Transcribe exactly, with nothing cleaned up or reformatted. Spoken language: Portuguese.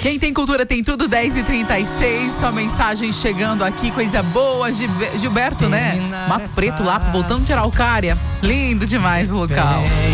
Quem tem cultura tem tudo, dez e trinta e seis. Sua mensagem chegando aqui, coisa boa. Gilberto, né? Mato Preto lá, voltando de Araucária. Lindo demais o local.